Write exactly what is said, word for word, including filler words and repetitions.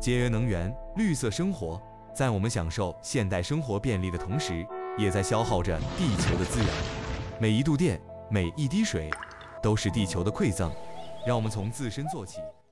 节约能源、绿色生活，在我们享受现代生活便利的同时，也在消耗着地球的资源。每一度电，每一滴水，都是地球的馈赠。让我们从自身做起。